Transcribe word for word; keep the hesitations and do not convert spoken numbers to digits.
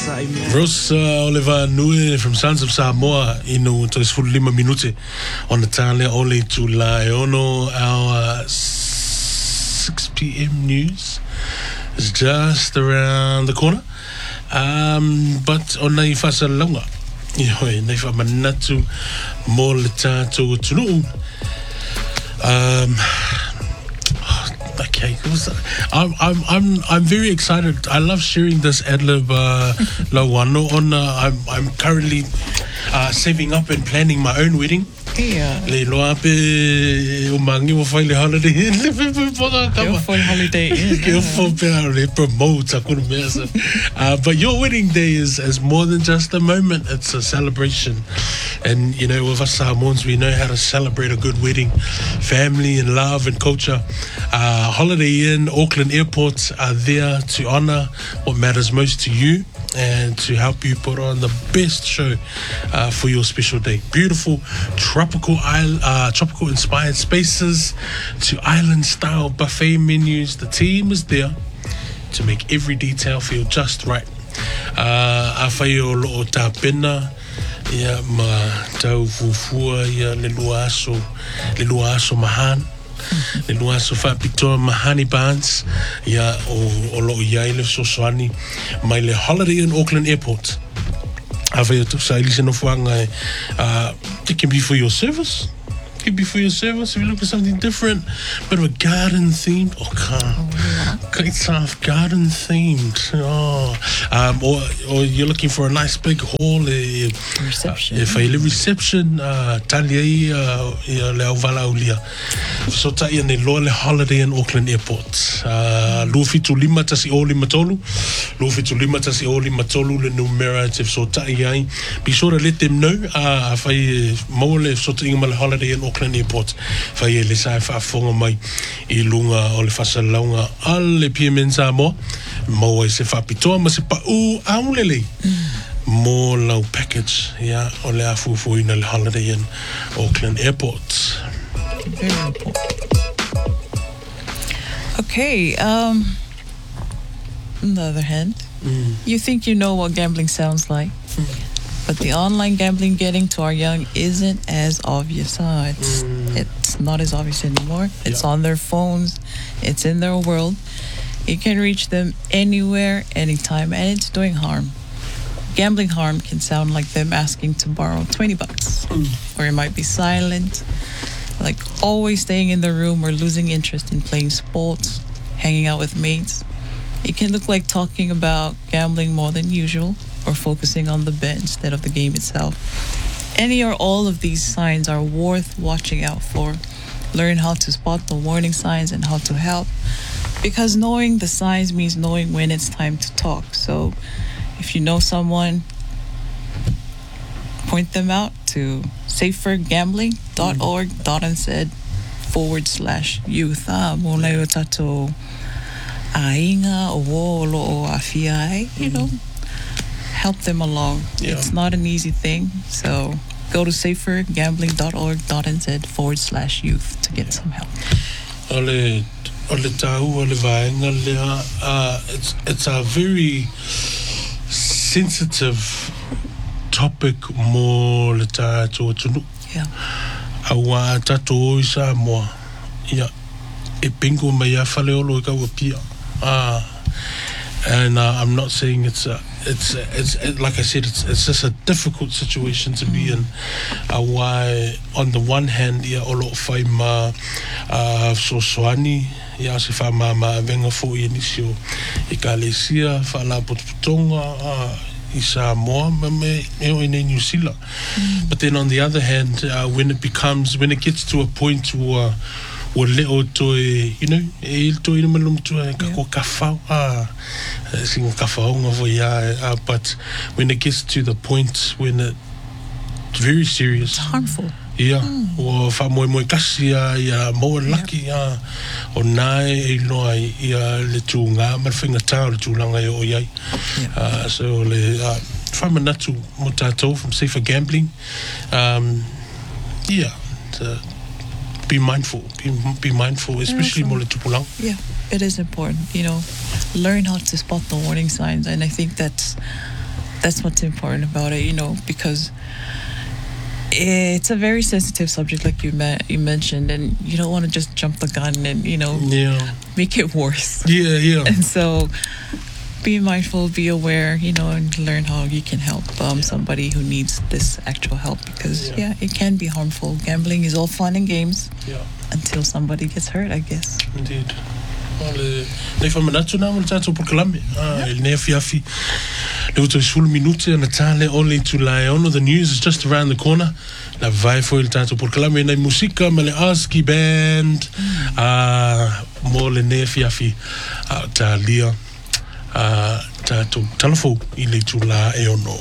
Rosa Oliver Nui from Sons of Samoa inu twenty-five minute on the tale only to Laiono. Our six p.m. news is just around the corner. Um, but on the Fasalonga, you know, if I'm not to more to to um. Okay, I'm I'm I'm I'm very excited. I love sharing this adlib uh, lawano on. Uh, I'm I'm currently uh, saving up and planning my own wedding. Yeah. Le loa pe umangi mo fai le holiday. Your full holiday in. Your full le promote uh, but your wedding day is is more than just a moment. It's a celebration, and you know, with us Samoans, we know how to celebrate a good wedding, family and love and culture. Uh, Holiday Inn, Auckland Airport are there to honour what matters most to you and to help you put on the best show uh, for your special day. Beautiful tropical isle, uh, tropical inspired spaces to island style buffet menus. The team is there to make every detail feel just right. Uh, awhai o loo tā pena ia ma tau fufua ia le luaso le luaso mahan le luaso fa pitoa mahani bands ia o o loo iai le sosoani mai le Holiday Inn Auckland Airport. Awhai o tu sa ilise no fuanga uh, it can be for your service. It can be for your service if you look for something different, bit of a garden themed. Oh, can't. Great stuff, garden themed. Oh, um, or or you're looking for a nice big hall. A reception. If a reception, tali uh, le vala ulia. So tai ne lo le Holiday in Auckland Airport. Uh, Lufitu lima tasi o lima tolu. Lufitu lima tasi o lima tolu le numerative. So tai ai. Be sure to let them know. Uh, if I mole so tai le Holiday in Auckland Airport. Fai le sai fa fonga mai I lunga o le fasalaunga ale pia mensa mo mo e se fa pitoa ma se pa u aulele mo lau package ya o le afufu ina le Holiday in Auckland Airport. Very important. Okay, um on the other hand, mm. you think you know what gambling sounds like. Mm. But the online gambling getting to our young isn't as obvious. Huh? It's, mm. it's not as obvious anymore. It's yeah. on their phones. It's in their world. It can reach them anywhere, anytime, and it's doing harm. Gambling harm can sound like them asking to borrow twenty bucks. Mm. Or it might be silent, like always staying in the room or losing interest in playing sports, hanging out with mates. It can look like talking about gambling more than usual, or focusing on the bet instead of the game itself. Any or all of these signs are worth watching out for. Learn how to spot the warning signs and how to help, because knowing the signs means knowing when it's time to talk. So if you know someone, point them out to safergambling.org.nz forward slash youth. Ah, mo lai o tato ainga o wo lo o afiai, you know. Help them along. Yeah. It's not an easy thing. So go to safergambling.org.nz forward slash youth to get some help. Ole, ole tau, ole vaenga lea. Uh, it's it's a very sensitive topic mo le tato tunu. Yeah. Awa tato isa mo. Yeah. E pingo mai a fale olo ka wapia. Ah. And uh, I'm not saying it's a, it's a, it's it, like I said, it's it's just a difficult situation to be in. Uh, why on the one hand, yeah, olo fai ma uh, so swani, yeah, se fa ma ma venga fo inisio ekalesia fa la potponga uh, isa mo me me in New Zealand. But then on the other hand, uh, when it becomes when it gets to a point where o leo toi, you know, e il toi no malum toi ka ko ka fa ah sing ka fa nga vo ya but when it gets to the point when it's very serious, it's harmful. Yeah, o fa mo mo kasi ya ya mo lucky ya o nai e no ai ya le tunga ma finga ta le tulanga yo yai. Uh so le from anatu mo tato from Safer Gambling. Um yeah, the, be mindful, be, be mindful, especially more tupulang. Yeah, it is important, you know, learn how to spot the warning signs. And I think that's that's what's important about it, you know, because it's a very sensitive subject, like you me- you mentioned, and you don't want to just jump the gun and, you know, Yeah. make it worse. Yeah, yeah. And so be mindful, be aware, you know, and learn how you can help um, Yeah. somebody who needs this actual help, because, Yeah. yeah. it can be harmful. Gambling is all fun and games Yeah. until somebody gets hurt, I guess. Indeed. Le nei famanatu na mo tato por kalame. Ah, il ne fiafi. Le uto sul minute na tale only to lie on. The news is just around the corner. La vai foi il tato por kalame na musika ma le Aski band. Ah, mo le ne fiafi. Ah, ta lia. Ah, tato talafo i le tula e ono.